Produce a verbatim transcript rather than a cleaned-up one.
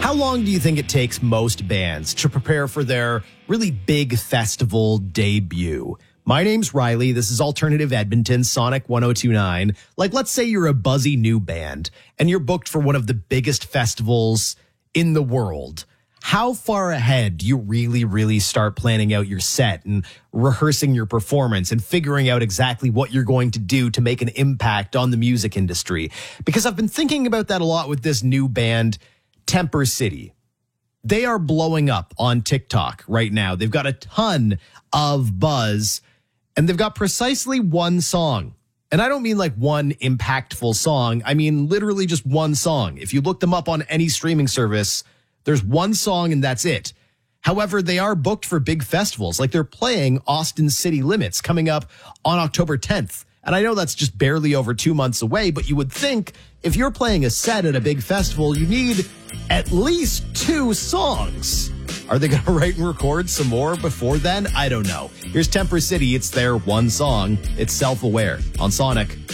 How long do you think it takes most bands to prepare for their really big festival debut? My name's Riley. This is Alternative Edmonton, Sonic one oh two point nine. Like, let's say you're a buzzy new band and you're booked for one of the biggest festivals in the world. How far ahead do you really, really start planning out your set and rehearsing your performance and figuring out exactly what you're going to do to make an impact on the music industry? Because I've been thinking about that a lot with this new band, Temper City. They are blowing up on TikTok right now. They've got a ton of buzz, and they've got precisely one song. And I don't mean like one impactful song. I mean literally just one song. If you look them up on any streaming service, there's one song and that's it. However, they are booked for big festivals. Like, they're playing Austin City Limits coming up on October tenth. And I know that's just barely over two months away, but you would think if you're playing a set at a big festival, you need at least two songs. Are they going to write and record some more before then? I don't know. Here's Temper City. It's their one song. It's Self-Aware on Sonic.